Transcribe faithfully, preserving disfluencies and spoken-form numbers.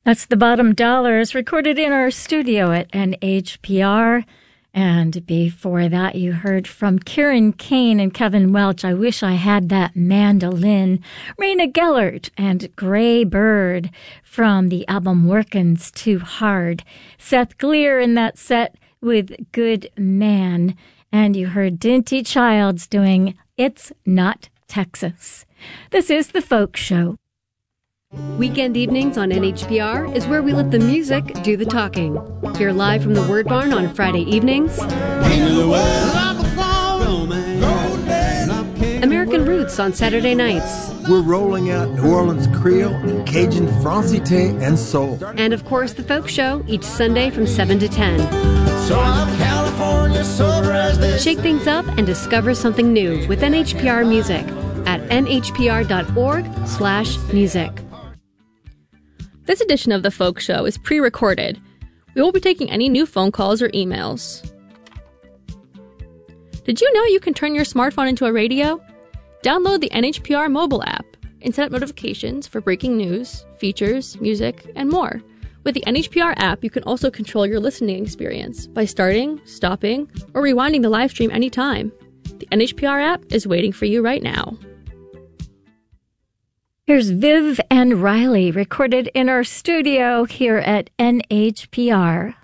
That's the Bottom Dollars, recorded in our studio at N H P R. And before that, you heard from Kieran Kane and Kevin Welch, I Wish I Had That Mandolin. Raina Gellert and Gray Bird from the album Workin's Too Hard. Seth Gleer in that set with Good Man. And you heard Dinty Childs doing It's Not Texas. This is The Folk Show. Weekend evenings on N H P R is where we let the music do the talking. Hear live from the Word Barn on Friday evenings. American Roots on Saturday nights. We're rolling out New Orleans Creole, Cajun, Francité, and Soul. And of course, The Folk Show each Sunday from seven to ten. So I'm California sober as this. Shake things up and discover something new with N H P R Music at n h p r dot org slash music. This edition of The Folk Show is pre-recorded. We won't be taking any new phone calls or emails. Did you know you can turn your smartphone into a radio? Download the N H P R mobile app and set up notifications for breaking news, features, music, and more. With the N H P R app, you can also control your listening experience by starting, stopping, or rewinding the live stream anytime. The N H P R app is waiting for you right now. Here's Viv and Riley, recorded in our studio here at N H P R.